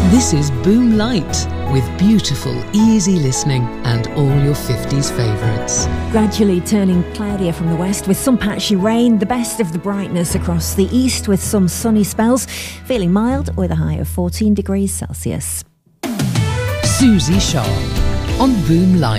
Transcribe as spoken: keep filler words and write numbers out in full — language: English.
This is Boom Light, with beautiful, easy listening and all your fifties favourites. Gradually turning cloudier from the west with some patchy rain, the best of the brightness across the east with some sunny spells, feeling mild with a high of fourteen degrees Celsius. Susie Sharp on Boom Light.